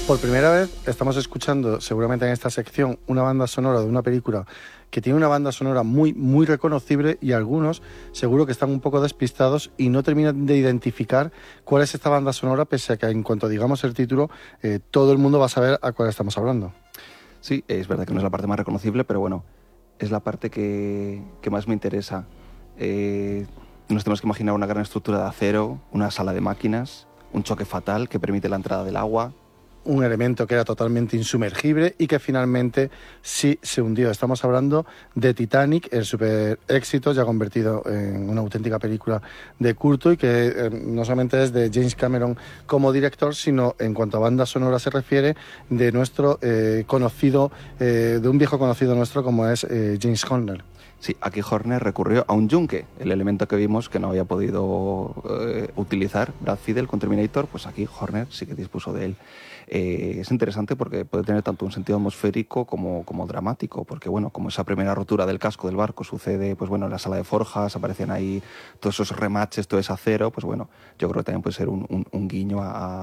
Por primera vez estamos escuchando, seguramente en esta sección, una banda sonora de una película que tiene una banda sonora muy, muy reconocible, y algunos seguro que están un poco despistados y no terminan de identificar cuál es esta banda sonora, pese a que en cuanto digamos el título, todo el mundo va a saber a cuál estamos hablando. Sí, es verdad que no es la parte más reconocible, pero bueno, es la parte que más me interesa. Nos tenemos que imaginar una gran estructura de acero, una sala de máquinas, un choque fatal que permite la entrada del agua. Un elemento que era totalmente insumergible y que finalmente sí se hundió. Estamos hablando de Titanic, el super éxito ya convertido en una auténtica película de culto, y que no solamente es de James Cameron como director, sino en cuanto a banda sonora se refiere, de nuestro conocido, de un viejo conocido nuestro como es James Horner. Sí, aquí Horner recurrió a un yunque, el elemento que vimos que no había podido utilizar Brad Fiedel con Terminator, pues aquí Horner sí que dispuso de él. Es interesante porque puede tener tanto un sentido atmosférico como dramático, porque bueno, como esa primera rotura del casco del barco sucede, pues bueno, en la sala de forjas, aparecen ahí todos esos remaches, todo ese acero, pues bueno, yo creo que también puede ser un guiño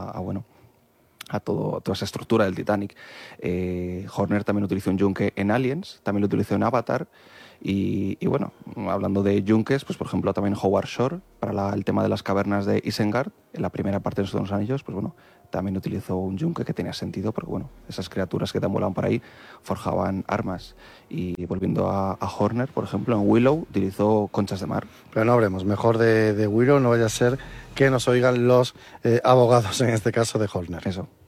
a toda esa estructura del Titanic. Horner también utilizó un yunque en Aliens, también lo utilizó en Avatar, y bueno, hablando de yunques, pues por ejemplo también Howard Shore, para el tema de las cavernas de Isengard, en la primera parte de los Anillos, pues bueno, también utilizó un yunque que tenía sentido, porque bueno, esas criaturas que tambulaban por ahí forjaban armas. Y volviendo a Horner, por ejemplo, en Willow utilizó conchas de mar. Pero no hablemos mejor de Willow, no vaya a ser que nos oigan los abogados, en este caso de Horner. Eso.